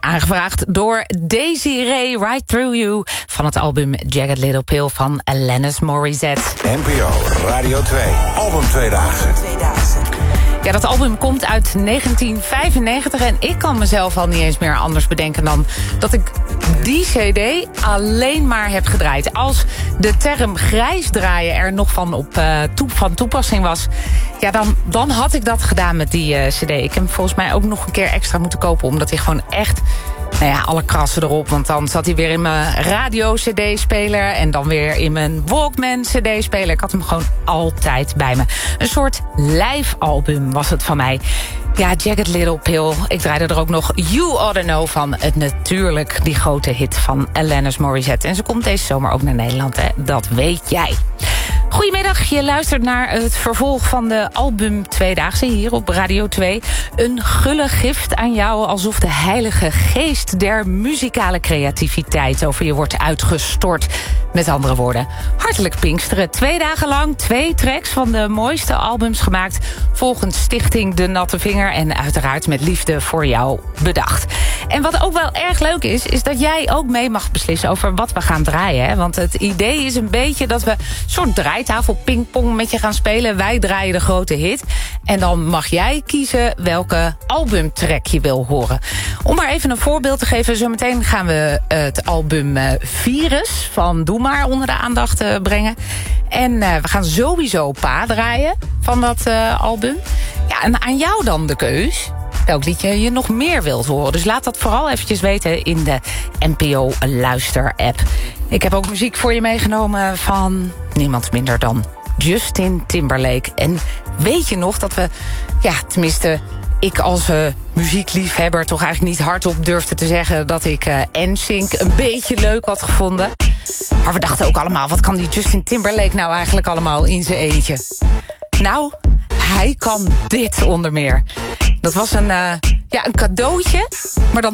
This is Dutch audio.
Aangevraagd door Desiree, Right Through You, van het album Jagged Little Pill van Alanis Morissette. NPO Radio 2, album Tweedaagse. Ja, dat album komt uit 1995 en ik kan mezelf al niet eens meer anders bedenken dan dat ik die cd alleen maar heb gedraaid. Als de term grijs draaien er nog van toepassing was, ja, dan had ik dat gedaan met die cd. Ik heb hem volgens mij ook nog een keer extra moeten kopen, omdat hij gewoon echt, nou ja, alle krassen erop. Want dan zat hij weer in mijn radio-cd-speler en dan weer in mijn Walkman-cd-speler. Ik had hem gewoon altijd bij me. Een soort live-album was het van mij. Ja, Jagged Little Pill. Ik draaide er ook nog You Oughta Know van. Het natuurlijk die grote hit van Alanis Morissette. En ze komt deze zomer ook naar Nederland, hè? Dat weet jij. Goedemiddag, je luistert naar het vervolg van de album Tweedaagse hier op Radio 2. Een gulle gift aan jou, alsof de heilige geest der muzikale creativiteit over je wordt uitgestort. Met andere woorden, hartelijk Pinksteren. 2 dagen lang 2 tracks van de mooiste albums gemaakt volgens Stichting De Natte Vinger en uiteraard met liefde voor jou bedacht. En wat ook wel erg leuk is dat jij ook mee mag beslissen over wat we gaan draaien. Hè? Want het idee is een beetje dat we een soort draaitafel pingpong met je gaan spelen. Wij draaien de grote hit. En dan mag jij kiezen welke albumtrack je wil horen. Om maar even een voorbeeld te geven. Zometeen gaan we het album Virus van Doe Maar onder de aandacht brengen. En we gaan sowieso Pa draaien van dat album. Ja, en aan jou dan de keus welk liedje je nog meer wilt horen. Dus laat dat vooral eventjes weten in de NPO Luister-app. Ik heb ook muziek voor je meegenomen van niemand minder dan Justin Timberlake. En weet je nog dat we, ja, tenminste, ik als muziekliefhebber toch eigenlijk niet hardop durfde te zeggen dat ik NSYNC een beetje leuk had gevonden. Maar we dachten ook allemaal, wat kan die Justin Timberlake nou eigenlijk allemaal in zijn eentje? Nou, hij kan dit onder meer. Dat was een cadeautje, maar dan